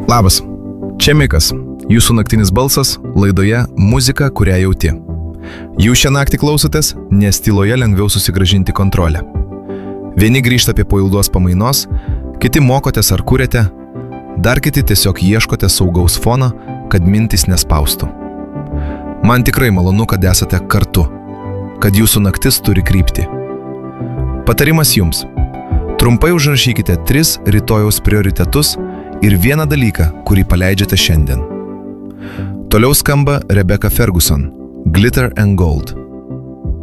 Labas, čia Mikas, jūsų naktinis balsas laidoje Muzika, kurią jauti. Jūs šią naktį klausotės, nes tyloje lengviau susigrąžinti kontrolę. Vieni grįžta apie po ilgos pamainos, kiti mokotės ar kuriate, dar kiti tiesiog ieškote saugaus fono, kad mintis nespaustų. Man tikrai malonu, kad esate kartu, kad jūsų naktis turi kryptį. Patarimas jums. Trumpai užrašykite 3 rytojaus prioritetus ir vieną dalyką, kurį paleidžiate šiandien. Toliau skamba Rebecca Ferguson, Glitter and Gold.